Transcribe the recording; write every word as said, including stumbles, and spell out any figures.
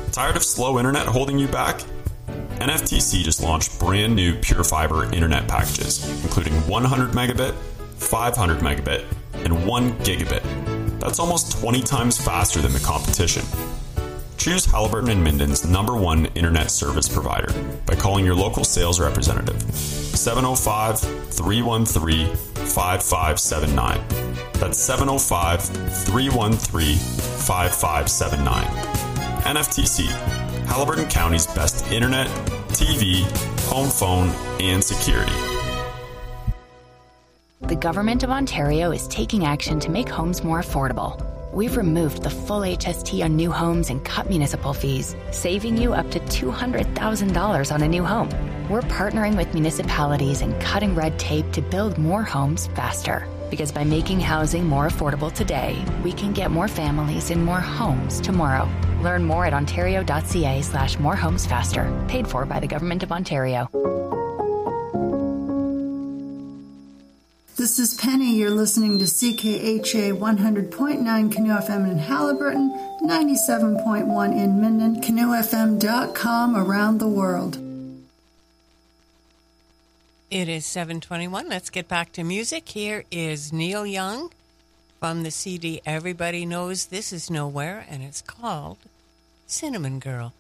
Tired of slow internet holding you back? N F T C just launched brand new Pure Fiber internet packages, including one hundred megabit, five hundred megabit, and one gigabit. That's almost twenty times faster than the competition. Choose Halliburton and Minden's number one internet service provider by calling your local sales representative, seven oh five, three one three, five five seven nine. That's seven oh five, three one three, five five seven nine. N F T C, Halliburton County's best internet, T V, home phone, and security. The Government of Ontario is taking action to make homes more affordable. We've removed the full H S T on new homes and cut municipal fees, saving you up to two hundred thousand dollars on a new home. We're partnering with municipalities and cutting red tape to build more homes faster. Because by making housing more affordable today, we can get more families in more homes tomorrow. Learn more at ontario.ca slash more homes faster. Paid for by the Government of Ontario. This is Penny. You're listening to C K H A one hundred point nine Canoe F M in Halliburton, ninety-seven point one in Minden, canoe f m dot com around the world. It is seven twenty-one. Let's get back to music. Here is Neil Young from the C D Everybody Knows This Is Nowhere, and it's called Cinnamon Girl.